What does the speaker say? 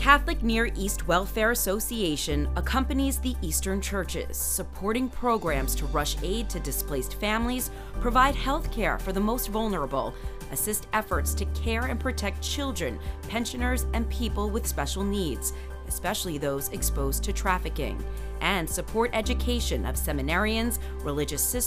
Catholic Near East Welfare Association accompanies the Eastern churches, supporting programs to rush aid to displaced families, provide health care for the most vulnerable, assist efforts to care and protect children, pensioners, and people with special needs, especially those exposed to trafficking, and support education of seminarians, religious sisters,